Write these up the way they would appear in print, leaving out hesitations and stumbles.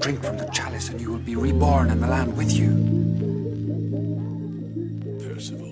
Drink from the chalice and you will be reborn in the land with you. Percival.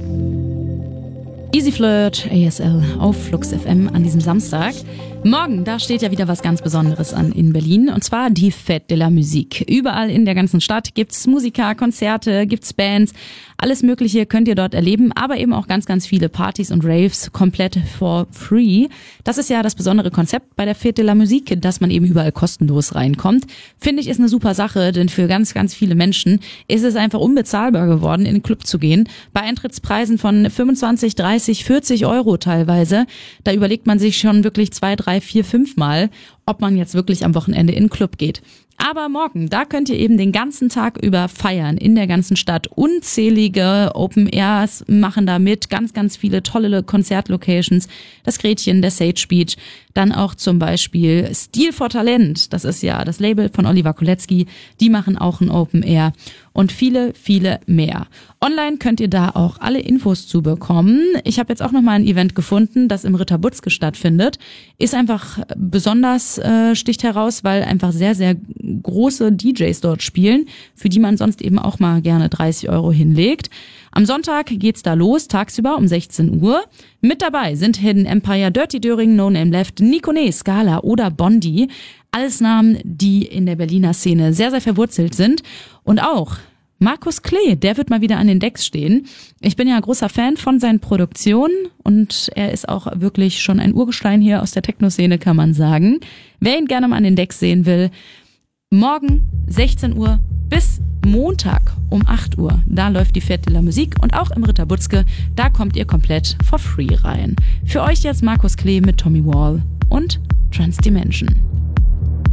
Easy Flirt, ASL auf Flux FM an diesem Samstag. Morgen, da steht ja wieder was ganz Besonderes an in Berlin, und zwar die Fête de la Musique. Überall in der ganzen Stadt gibt's Musiker, Konzerte, gibt's Bands, alles Mögliche könnt ihr dort erleben, aber eben auch ganz, ganz viele Partys und Raves komplett for free. Das ist ja das besondere Konzept bei der Fête de la Musique, dass man eben überall kostenlos reinkommt. Finde ich, ist eine super Sache, denn für ganz, ganz viele Menschen ist es einfach unbezahlbar geworden, in den Club zu gehen. Bei Eintrittspreisen von 25, 30, 40 Euro teilweise, da überlegt man sich schon wirklich 2, 3, 4, 5 Mal, ob man jetzt wirklich am Wochenende in den Club geht. Aber morgen, da könnt ihr eben den ganzen Tag über feiern in der ganzen Stadt. Unzählige Open Airs machen da mit, ganz, ganz viele tolle Konzertlocations. Das Gretchen, der Sage Beach, dann auch zum Beispiel Stil for Talent, das ist ja das Label von Oliver Kolecki, die machen auch ein Open Air und viele, viele mehr. Online könnt ihr da auch alle Infos zu bekommen. Ich habe jetzt auch nochmal ein Event gefunden, das im Ritter Butzke stattfindet. Ist einfach besonders, sticht heraus, weil einfach sehr, sehr große DJs dort spielen, für die man sonst eben auch mal gerne 30 Euro hinlegt. Am Sonntag geht's da los, tagsüber um 16 Uhr. Mit dabei sind Hidden Empire, Dirty Döring, No Name Left, Nikone, Scala oder Bondi. Alles Namen, die in der Berliner Szene sehr, sehr verwurzelt sind. Und auch Markus Klee, der wird mal wieder an den Decks stehen. Ich bin ja ein großer Fan von seinen Produktionen und er ist auch wirklich schon ein Urgestein hier aus der Techno-Szene, kann man sagen. Wer ihn gerne mal an den Decks sehen will, morgen 16 Uhr bis Montag um 8 Uhr. Da läuft die Fête de la Musique und auch im Ritter Butzke, da kommt ihr komplett for free rein. Für euch jetzt Markus Klee mit Tommy Wall und Transdimension.